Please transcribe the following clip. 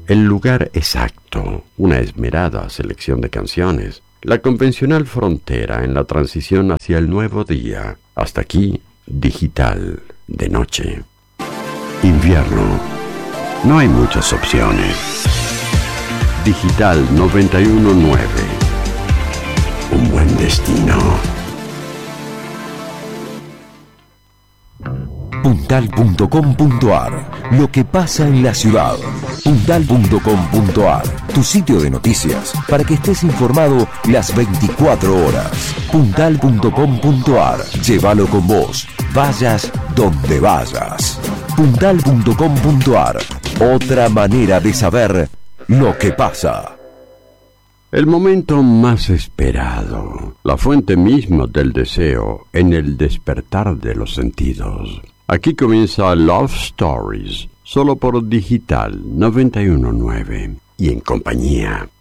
el lugar exacto, una esmerada selección de canciones, la convencional frontera en la transición hacia el nuevo día. Hasta aquí, digital, de noche. Invierno. No hay muchas opciones. Digital 91.9. Un buen destino. Puntal.com.ar. Lo que pasa en la ciudad. Puntal.com.ar. Tu sitio de noticias para que estés informado las 24 horas. Puntal.com.ar. Llévalo con vos. Vayas donde vayas. Puntal.com.ar. Otra manera de saber lo que pasa. El momento más esperado, la fuente misma del deseo en el despertar de los sentidos. Aquí comienza Love Stories, solo por Digital 91.9 y en compañía